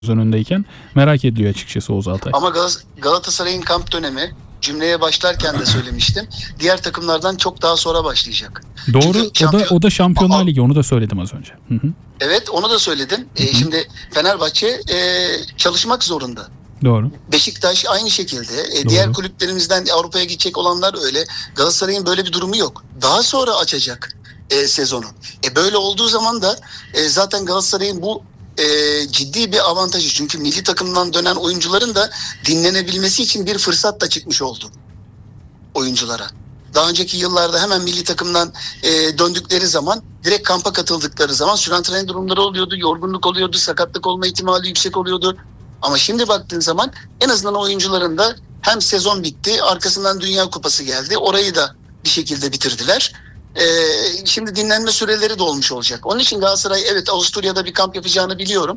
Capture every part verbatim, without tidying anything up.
önündeyken merak ediliyor açıkçası Oğuz Altay. Ama Gal- Galatasaray'ın kamp dönemi, cümleye başlarken de söylemiştim, diğer takımlardan çok daha sonra başlayacak. Doğru. Çünkü o şampiyon- da o da Şampiyonlar Aa, Ligi, onu da söyledim az önce. Hı hı. Evet, onu da söyledim. E, şimdi Fenerbahçe e, çalışmak zorunda. Doğru. Beşiktaş aynı şekilde. E, Doğru. diğer kulüplerimizden Avrupa'ya gidecek olanlar öyle. Galatasaray'ın böyle bir durumu yok. Daha sonra açacak e, sezonu. E, böyle olduğu zaman da e, zaten Galatasaray'ın bu e, ciddi bir avantajı. Çünkü milli takımdan dönen oyuncuların da dinlenebilmesi için bir fırsat da çıkmış oldu oyunculara. Daha önceki yıllarda hemen milli takımdan e, döndükleri zaman, direkt kampa katıldıkları zaman süratren durumları oluyordu, yorgunluk oluyordu, sakatlık olma ihtimali yüksek oluyordu. Ama şimdi baktığın zaman en azından oyuncuların da hem sezon bitti, arkasından Dünya Kupası geldi. Orayı da bir şekilde bitirdiler. Ee, şimdi dinlenme süreleri de olmuş olacak. Onun için Galatasaray, evet, Avusturya'da bir kamp yapacağını biliyorum.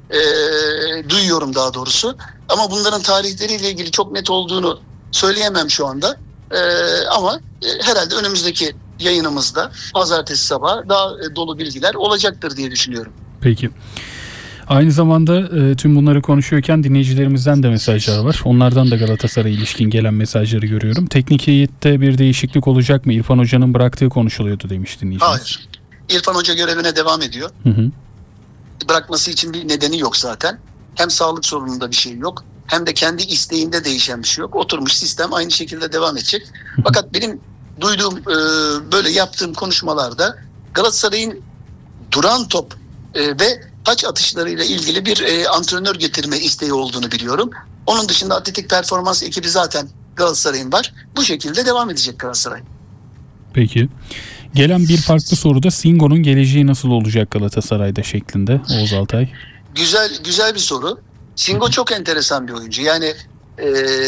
Ee, duyuyorum daha doğrusu. Ama bunların tarihleriyle ilgili çok net olduğunu söyleyemem şu anda. Ee, ama e, herhalde önümüzdeki yayınımızda pazartesi sabahı daha e, dolu bilgiler olacaktır diye düşünüyorum. Peki. Aynı zamanda e, tüm bunları konuşuyorken dinleyicilerimizden de mesajlar var. Onlardan da Galatasaray'a ilişkin gelen mesajları görüyorum. Teknik heyette bir değişiklik olacak mı? İrfan Hoca'nın bıraktığı konuşuluyordu demiş dinleyicimiz. Hayır. İrfan Hoca görevine devam ediyor. Hı hı. Bırakması için bir nedeni yok zaten. Hem sağlık sorununda bir şey yok, hem de kendi isteğinde değişen bir şey yok. Oturmuş sistem aynı şekilde devam edecek. Fakat benim duyduğum, e, böyle yaptığım konuşmalarda Galatasaray'ın duran top e, ve taç atışlarıyla ilgili bir e, antrenör getirme isteği olduğunu biliyorum. Onun dışında atletik performans ekibi zaten Galatasaray'ın var. Bu şekilde devam edecek Galatasaray. Peki. Gelen bir farklı soruda Singo'nun geleceği nasıl olacak Galatasaray'da şeklinde Oğuz Altay. Güzel güzel bir soru. Singo çok enteresan bir oyuncu. Yani e,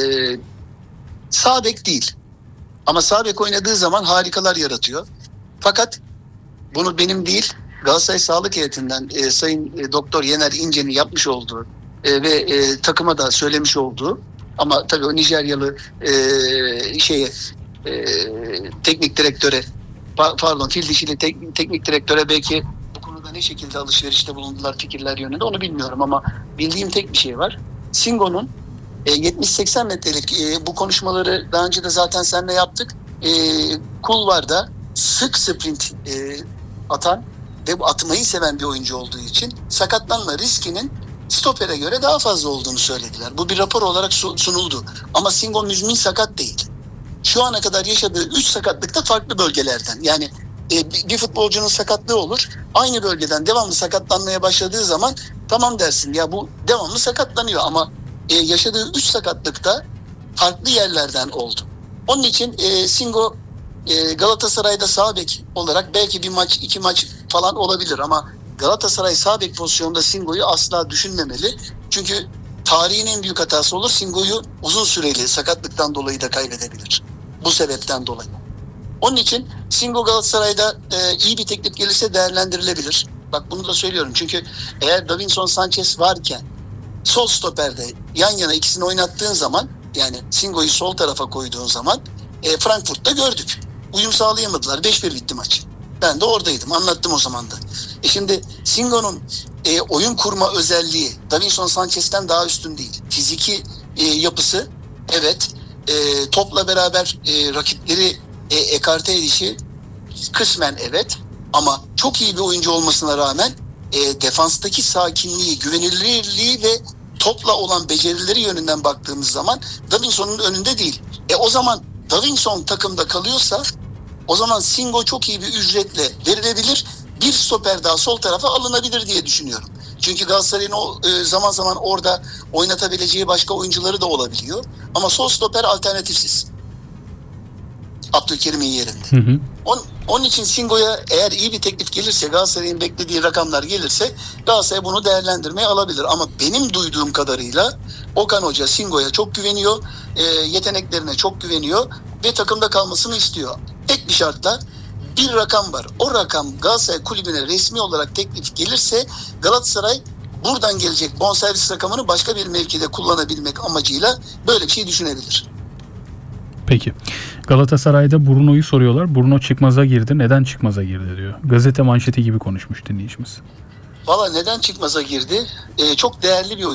sağ bek değil. Ama sağ bek oynadığı zaman harikalar yaratıyor. Fakat bunu benim değil, Galatasaray Sağlık Heyeti'nden e, Sayın e, Doktor Yener İnce'nin yapmış olduğu e, ve e, takıma da söylemiş olduğu, ama tabii o Nijeryalı e, şeye e, teknik direktöre pa- pardon fil dişili tek, teknik direktöre belki bu konuda ne şekilde alışverişte bulundular fikirler yönünde onu bilmiyorum, ama bildiğim tek bir şey var. Singo'nun e, yetmiş seksen metrelik e, bu konuşmaları daha önce de zaten seninle yaptık. E, kulvarda sık sprint e, atan ve bu atmayı seven bir oyuncu olduğu için sakatlanma riskinin stopere göre daha fazla olduğunu söylediler. Bu bir rapor olarak sunuldu. Ama Singo müzmin sakat değil. Şu ana kadar yaşadığı üç sakatlık da farklı bölgelerden. Yani e, bir futbolcunun sakatlığı olur. Aynı bölgeden devamlı sakatlanmaya başladığı zaman tamam dersin ya, bu devamlı sakatlanıyor, ama e, yaşadığı üç sakatlık da farklı yerlerden oldu. Onun için e, Singo e, Galatasaray'da sağ bek olarak belki bir maç, iki maç falan olabilir, ama Galatasaray sağ bek pozisyonunda Singo'yu asla düşünmemeli. Çünkü tarihin en büyük hatası olur. Singo'yu uzun süreli sakatlıktan dolayı da kaybedebilir. Bu sebepten dolayı. Onun için Singo Galatasaray'da e, iyi bir teklif gelirse değerlendirilebilir. Bak bunu da söylüyorum. Çünkü eğer Davinson Sanchez varken sol stoperde yan yana ikisini oynattığın zaman, yani Singo'yu sol tarafa koyduğun zaman e, Frankfurt'ta gördük. Uyum sağlayamadılar. beş bir bitti maç. Ben de oradaydım. Anlattım o zaman da. E şimdi Singo'nun e, oyun kurma özelliği Davinson Sanchez'ten daha üstün değil. Fiziki e, yapısı, evet. E, topla beraber e, rakipleri e, ekarte edişi kısmen evet. Ama çok iyi bir oyuncu olmasına rağmen e, defanstaki sakinliği, güvenilirliği ve topla olan becerileri yönünden baktığımız zaman Davinson'un önünde değil. E o zaman Davinson takımda kalıyorsa o zaman Singo çok iyi bir ücretle verilebilir. Bir stoper daha sol tarafa alınabilir diye düşünüyorum. Çünkü Galatasaray'ın o e, zaman zaman orada oynatabileceği başka oyuncuları da olabiliyor. Ama sol stoper alternatifsiz. Abdülkerim'in yerinde. Hı hı. On, onun için Singo'ya eğer iyi bir teklif gelirse, Galatasaray'ın beklediği rakamlar gelirse Galatasaray bunu değerlendirmeye alabilir. Ama benim duyduğum kadarıyla Okan Hoca Singo'ya çok güveniyor. E, yeteneklerine çok güveniyor ve takımda kalmasını istiyor. Tek bir şartla bir rakam var. O rakam Galatasaray kulübüne resmi olarak teklif gelirse Galatasaray buradan gelecek bonservis rakamını başka bir mevkide kullanabilmek amacıyla böyle bir şey düşünebilir. Peki. Galatasaray'da Bruno'yu soruyorlar. Bruno çıkmaza girdi. Neden çıkmaza girdi diyor. Gazete manşeti gibi konuşmuş dinleyicimiz. Valla neden çıkmaza girdi? Ee, çok değerli bir